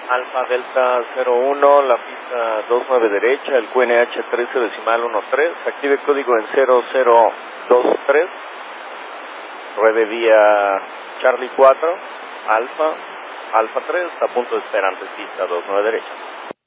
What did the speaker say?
Alfa Delta 01, la pista 29 derecha, el QNH 13.13, active código en 0023, ruede vía Charlie 4, Alfa 3, a punto de esperar antes pista 29 derecha.